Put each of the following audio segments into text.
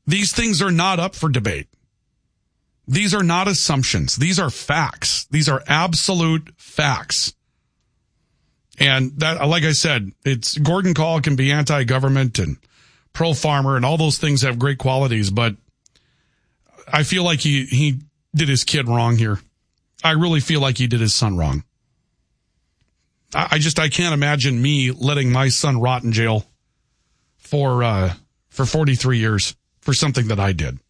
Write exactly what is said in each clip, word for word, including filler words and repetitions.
These things are not up for debate. These are not assumptions. These are facts. These are absolute facts. And that, like I said, it's Gordon Kahl can be anti-government and pro-farmer and all those things have great qualities, but I feel like he, he did his kid wrong here. I really feel like he did his son wrong. I, I just, I can't imagine me letting my son rot in jail for, uh, for forty-three years for something that I did.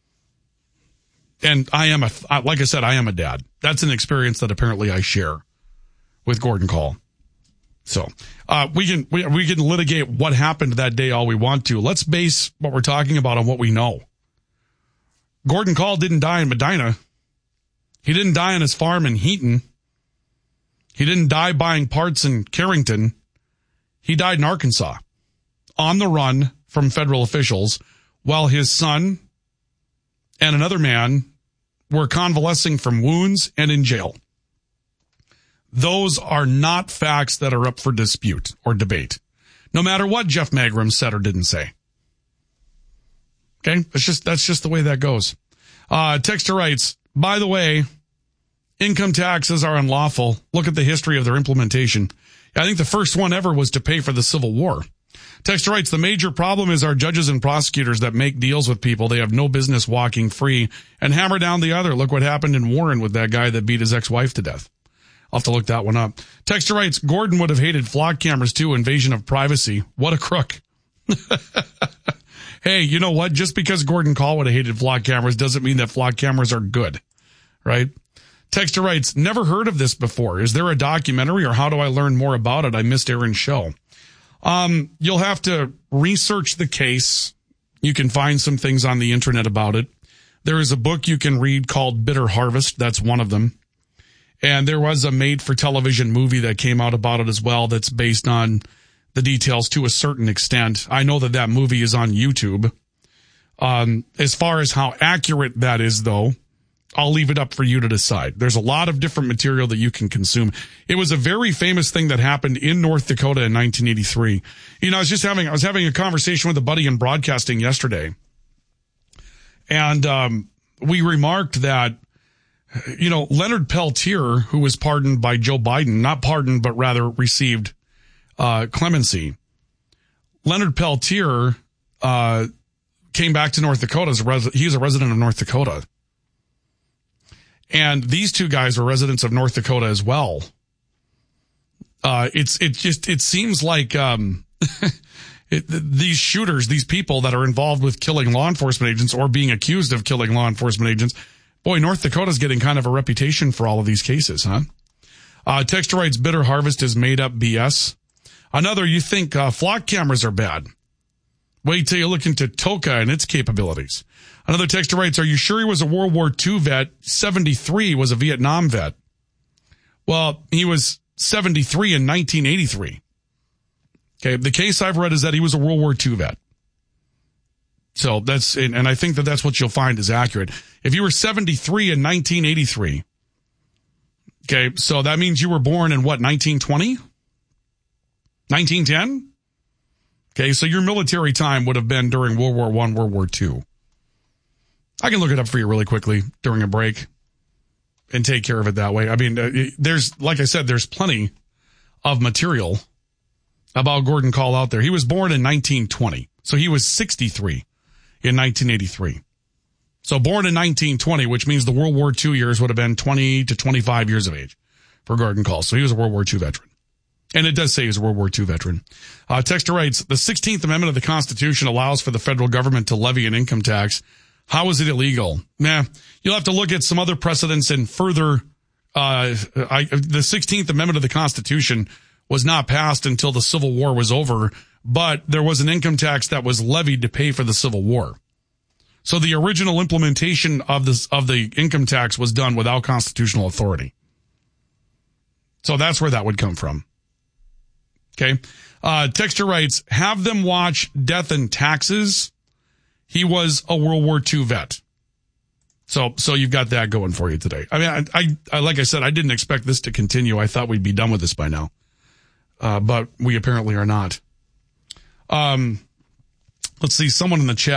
And I am a, like I said, I am a dad. That's an experience that apparently I share with Gordon Kahl. So, uh, we can, we, we can litigate what happened that day all we want to. Let's base what we're talking about on what we know. Gordon Kahl didn't die in Medina. He didn't die on his farm in Heaton. He didn't die buying parts in Carrington. He died in Arkansas on the run from federal officials while his son and another man were convalescing from wounds and in jail. Those are not facts that are up for dispute or debate, no matter what Jeff Magrum said or didn't say. Okay, that's just that's just the way that goes. Uh, Texter writes, by the way, income taxes are unlawful. Look at the history of their implementation. I think the first one ever was to pay for the Civil War. Texter writes, the major problem is our judges and prosecutors that make deals with people they have no business walking free and hammer down the other. Look what happened in Warren with that guy that beat his ex-wife to death. I'll have to look that one up. Texter writes, Gordon would have hated flock cameras too, invasion of privacy. What a crook. Hey, you know what? Just because Gordon Kahl would have hated flock cameras doesn't mean that flock cameras are good, right? Texter writes, never heard of this before. Is there a documentary or how do I learn more about it? I missed Aaron's show. Um, you'll have to research the case. You can find some things on the internet about it. There is a book you can read called Bitter Harvest. That's one of them. And there was a made-for-television movie that came out about it as well that's based on the details to a certain extent. I know that that movie is on YouTube. Um, as far as how accurate that is, though, I'll leave it up for you to decide. There's a lot of different material that you can consume. It was a very famous thing that happened in North Dakota in nineteen eighty-three. You know, I was just having, I was having a conversation with a buddy in broadcasting yesterday. And, um, we remarked that, you know, Leonard Peltier, who was pardoned by Joe Biden, not pardoned, but rather received, uh, clemency. Leonard Peltier, uh, came back to North Dakota as a res- he's a resident of North Dakota. And these two guys were residents of North Dakota as well. Uh, it's, it just, it seems like, um, it, these shooters, these people that are involved with killing law enforcement agents or being accused of killing law enforcement agents, boy, North Dakota's getting kind of a reputation for all of these cases, huh? Uh, Texter writes, Bitter Harvest is made up B S. Another, you think, uh, flock cameras are bad. Wait till you look into Toka and its capabilities. Another texter writes, are you sure he was a World War Two vet? seventy-three was a Vietnam vet. Well, he was seventy-three in nineteen eighty-three. Okay, the case I've read is that he was a World War Two vet. So that's, and I think that that's what you'll find is accurate. If you were seventy-three in nineteen eighty-three, okay, so that means you were born in what, nineteen twenty? nineteen ten? Okay, so your military time would have been during World War One, World War Two. I can look it up for you really quickly during a break and take care of it that way. I mean, uh, there's, like I said, there's plenty of material about Gordon Kahl out there. He was born in nineteen twenty, so he was sixty-three in nineteen eighty-three. So born in nineteen twenty, which means the World War Two years would have been twenty to twenty-five years of age for Gordon Kahl. So he was a World War Two veteran. And it does say he's a World War Two veteran. Uh, Texter writes, the sixteenth Amendment of the Constitution allows for the federal government to levy an income tax. How is it illegal? Nah, you'll have to look at some other precedents and further, uh, I, the sixteenth Amendment of the Constitution was not passed until the Civil War was over, but there was an income tax that was levied to pay for the Civil War. So the original implementation of this, of the income tax was done without constitutional authority. So that's where that would come from. Okay. Uh, Texter writes, have them watch Death and Taxes. He was a World War Two vet. So, so you've got that going for you today. I mean, I, I, I like I said, I didn't expect this to continue. I thought we'd be done with this by now. Uh, but we apparently are not. Um, let's see, someone in the chat